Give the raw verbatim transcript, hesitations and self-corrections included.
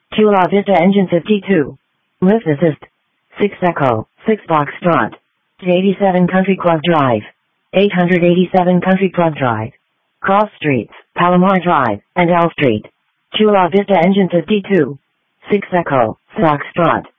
Chula Vista engine fifty-two. Lift assist. six Echo, six Foxtrot. eighty-seven Country Club Drive. eight eighty-seven Country Club Drive. Cross Streets, Palomar Drive, and L Street. Chula Vista engine fifty-two. six Echo, Foxtrot.